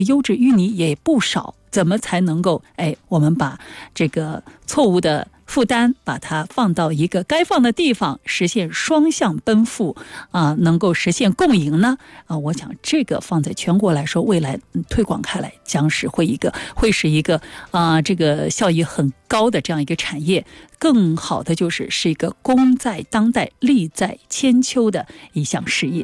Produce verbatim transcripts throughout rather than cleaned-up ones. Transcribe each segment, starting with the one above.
优质淤泥也不少，怎么才能够哎，我们把这个错误的负担把它放到一个该放的地方，实现双向奔赴啊，能够实现共赢呢？啊，我想这个放在全国来说，未来、嗯、推广开来，将是会一个会是一个啊，这个效益很高的这样一个产业。更好的就是是一个功在当代、利在千秋的一项事业。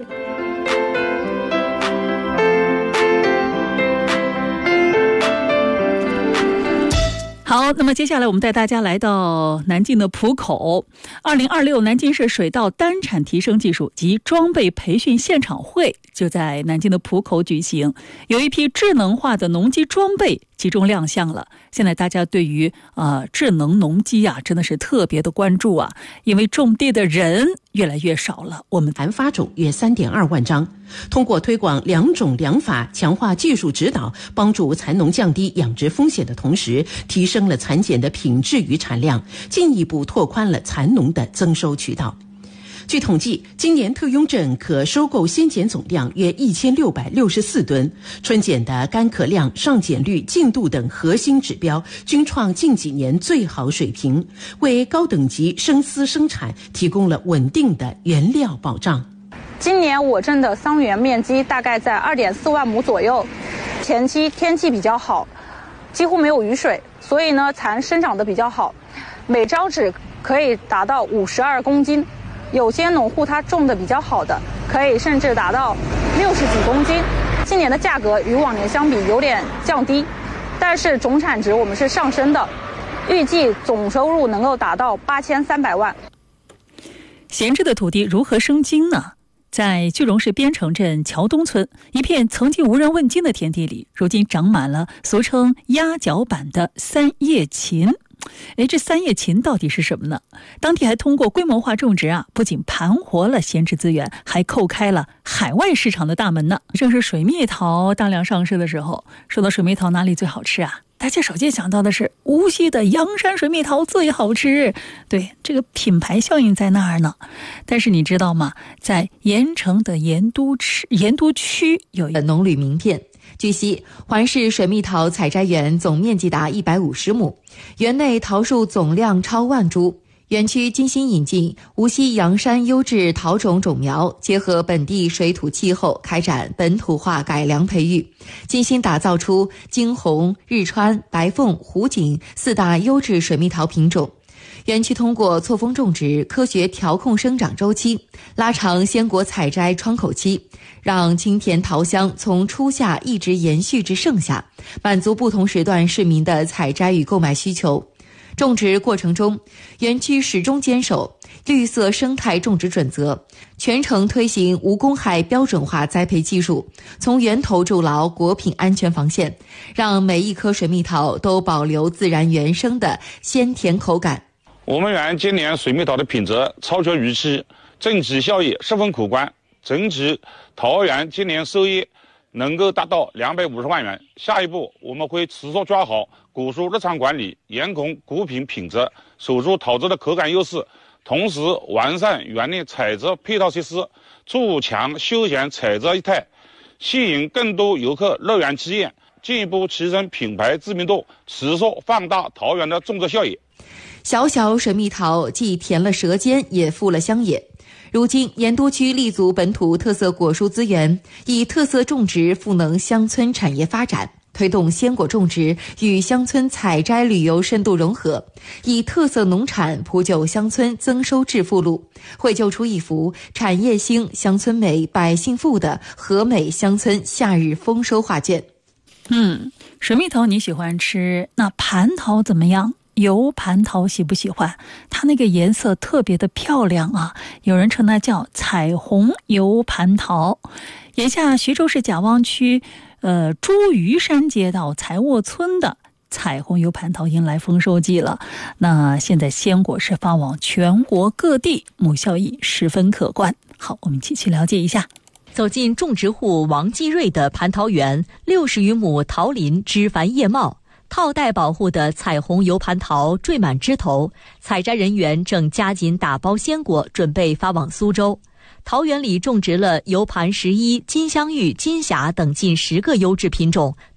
好，那么接下来我们带大家来到南京的浦口。二零二六南京市水稻单产提升技术及装备培训现场会就在南京的浦口举行，有一批智能化的农机装备集中亮相了。现在大家对于呃智能农机啊，真的是特别的关注啊，因为种地的人越来越少了。我们含发种约 三点二万张，通过推广良种良法，强化技术指导，帮助蚕农降低养殖风险的同时，提升了蚕茧的品质与产量，进一步拓宽了蚕农的增收渠道。据统计，今年特雍镇可收购鲜茧总量约一千六百六十四吨，春茧的干壳量、上茧率、净度等核心指标均创近几年最好水平，为高等级生丝生产提供了稳定的原料保障。 今年我镇的桑园面积大概在 二点四万亩左右，前期天气比较好，几乎没有雨水，所以呢蚕生长得比较好，每张纸可以达到五十二公斤。有些农户他种的比较好的，可以甚至达到六十几公斤。今年的价格与往年相比有点降低，但是总产值我们是上升的，预计总收入能够达到八千三百万。 闲置的土地如何生金呢？在句容市边城镇桥东村，一片曾经无人问津的田地里，如今长满了俗称鸭脚板的三叶芹。哎，这三叶芹到底是什么呢？当地还通过规模化种植啊，不仅盘活了闲置资源，还叩开了海外市场的大门呢。正是水蜜桃大量上市的时候，说到水蜜桃哪里最好吃啊？大家首先想到的是无锡的阳山水蜜桃最好吃，对，这个品牌效应在那儿呢。但是你知道吗？在盐城的盐都区，盐都区有一个农旅名片。据悉，环市水蜜桃采摘园总面积达一百五十亩，园内桃树总量超万株。园区精心引进无锡阳山优质桃种种苗，结合本地水土气候，开展本土化改良培育，精心打造出金红、日川、白凤、湖景四大优质水蜜桃品种。园区通过错峰种植、科学调控生长周期，拉长鲜果采摘窗口期，让清甜桃香从初夏一直延续至盛夏，满足不同时段市民的采摘与购买需求。种植过程中，园区始终坚守绿色生态种植准则，全程推行无公害标准化栽培技术，从源头筑牢果品安全防线，让每一颗水蜜桃都保留自然原生的鲜甜口感。 我们园今年水蜜桃的品质超出预期，整体效益十分可观，整体桃园今年收益能够达到两百五十万元。下一步我们会持续抓好果树日常管理，严控果品品质，守住桃子的口感优势，同时完善园内采摘配套设施，筑强休闲采摘业态，吸引更多游客乐园体验，进一步提升品牌知名度，持续放大桃园的种植效益。 小小水蜜桃既甜了舌尖，也富了乡野。如今盐都区立足本土特色果蔬资源，以特色种植赋能乡村产业发展，推动鲜果种植与乡村采摘旅游深度融合，以特色农产铺就乡村增收致富路，绘就出一幅产业兴、乡村美、百姓富的和美乡村夏日丰收画卷。 嗯，水蜜桃你喜欢吃，那蟠桃怎么样？油蟠桃喜不喜欢？它那个颜色特别的漂亮啊，有人称它叫彩虹油蟠桃。眼下徐州市贾汪区呃朱鱼山街道财沃村的彩虹油蟠桃迎来丰收季了，那现在鲜果是发往全国各地，亩效益十分可观。好，我们一起去了解一下。 走进种植户王继瑞的蟠桃园，六十余亩桃林枝繁叶茂，套带保护的彩虹油蟠桃缀满枝头，采摘人员正加紧打包鲜果，准备发往苏州。 桃园里种植了油盘十一、金镶玉、金霞等近十个优质品种，